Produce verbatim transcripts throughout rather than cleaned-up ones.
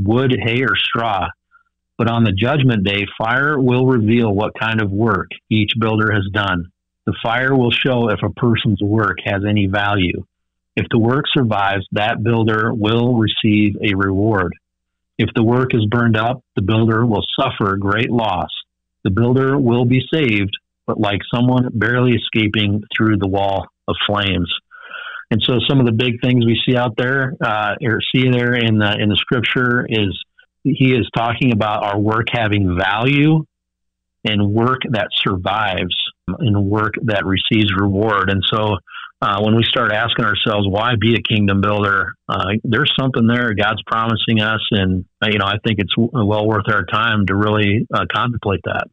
wood, hay, or straw. But on the judgment day, fire will reveal what kind of work each builder has done. The fire will show if a person's work has any value. If the work survives, that builder will receive a reward. If the work is burned up, the builder will suffer great loss. The builder will be saved, but like someone barely escaping through the wall of flames. And so some of the big things we see out there, uh, or see there in the, in the scripture is he is talking about our work having value and work that survives and work that receives reward. And so uh, when we start asking ourselves, why be a kingdom builder? Uh, there's something there God's promising us. And, uh, you know, I think it's well worth our time to really uh, contemplate that.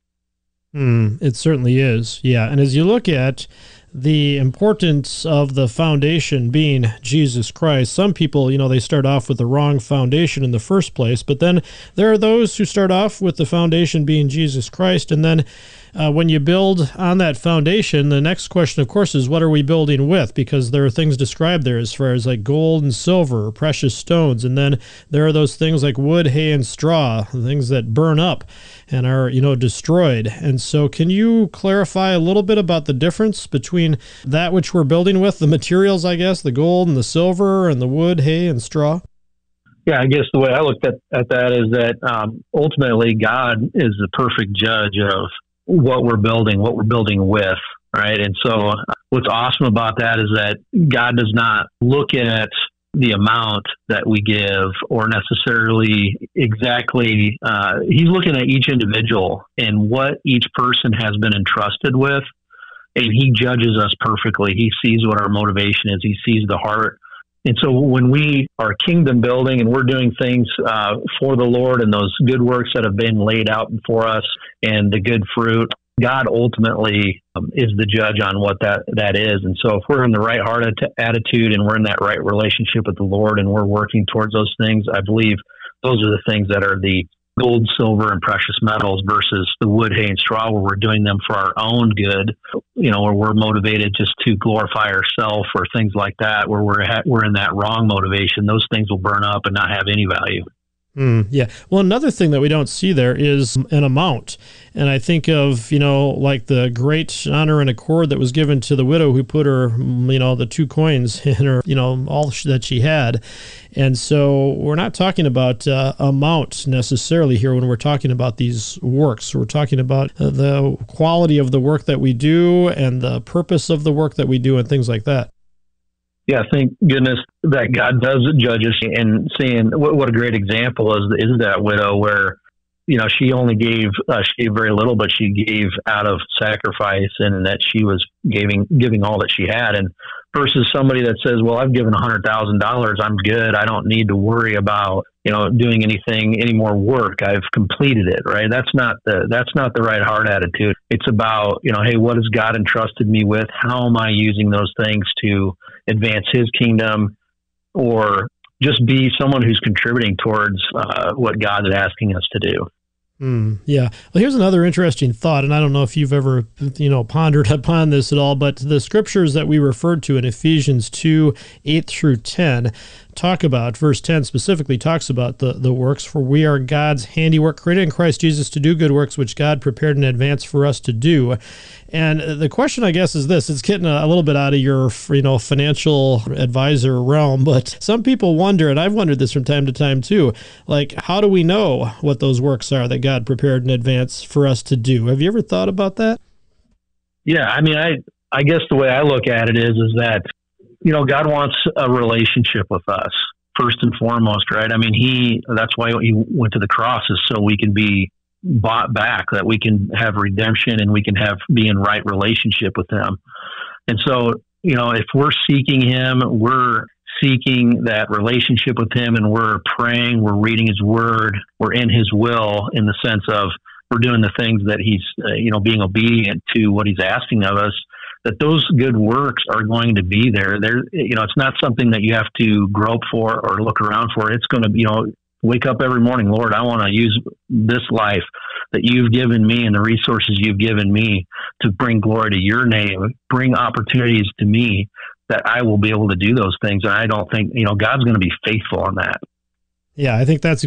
Mm, it certainly is. Yeah. And as you look at the importance of the foundation being Jesus Christ, some people, you know, they start off with the wrong foundation in the first place, but then there are those who start off with the foundation being Jesus Christ. And then uh, when you build on that foundation, the next question, of course, is what are we building with? Because there are things described there as far as like gold and silver, precious stones. And then there are those things like wood, hay, and straw, things that burn up and are, you know, destroyed. And so can you clarify a little bit about the difference between that which we're building with, the materials, I guess, the gold and the silver and the wood, hay, and straw? Yeah, I guess the way I looked at, at that is that um, ultimately God is the perfect judge of what we're building, what we're building with, right? And so what's awesome about that is that God does not look at the amount that we give or necessarily exactly, uh, he's looking at each individual and what each person has been entrusted with, and he judges us perfectly. He sees what our motivation is. He sees the heart. And so when we are kingdom building and we're doing things uh, for the Lord and those good works that have been laid out before us and the good fruit, God ultimately um, is the judge on what that, that is. And so if we're in the right heart at- attitude and we're in that right relationship with the Lord and we're working towards those things, I believe those are the things that are the gold, silver, and precious metals versus the wood, hay, and straw, where we're doing them for our own good, you know, where we're motivated just to glorify ourselves or things like that, where we're ha- we're in that wrong motivation. Those things will burn up and not have any value. Mm, yeah. Well, another thing that we don't see there is an amount. And I think of, you know, like the great honor and accord that was given to the widow who put her, you know, the two coins in her, you know, all that she had. And so we're not talking about uh, amount necessarily here when we're talking about these works. We're talking about uh, the quality of the work that we do and the purpose of the work that we do and things like that. Yeah, thank goodness that God does judge us, and seeing what, what a great example is is that widow where, you know, she only gave uh, she gave very little, but she gave out of sacrifice, and that she was giving giving all that she had. And versus somebody that says, "Well, I've given a hundred thousand dollars, I'm good. I don't need to worry about, you know, doing anything any more work. I've completed it." Right? That's not the that's not the right heart attitude. It's about, you know, hey, what has God entrusted me with? How am I using those things to advance His kingdom, or just be someone who's contributing towards uh, what God is asking us to do. Mm, yeah. Well, here's another interesting thought, and I don't know if you've ever, you know, pondered upon this at all, but the scriptures that we referred to in Ephesians two, eight through ten talk about, verse ten specifically talks about the, the works, for we are God's handiwork, created in Christ Jesus to do good works, which God prepared in advance for us to do. And the question, I guess, is this. It's getting a, a little bit out of your, you know, financial advisor realm, but some people wonder, and I've wondered this from time to time too, like, how do we know what those works are that God prepared in advance for us to do? Have you ever thought about that? Yeah, I mean, I I guess the way I look at it is, is that, you know, God wants a relationship with us first and foremost, right? I mean, he, that's why he went to the cross, is so we can be bought back, that we can have redemption and we can have, be in right relationship with him. And so, you know, if we're seeking him, we're seeking that relationship with him, and we're praying, we're reading his word, we're in his will, in the sense of we're doing the things that he's, uh, you know, being obedient to what he's asking of us, that those good works are going to be there. There, you know, it's not something that you have to grope for or look around for. It's going to, you know, wake up every morning, Lord, I want to use this life that you've given me and the resources you've given me to bring glory to your name, bring opportunities to me that I will be able to do those things. And I don't think, you know, God's going to be faithful on that. Yeah, I think that's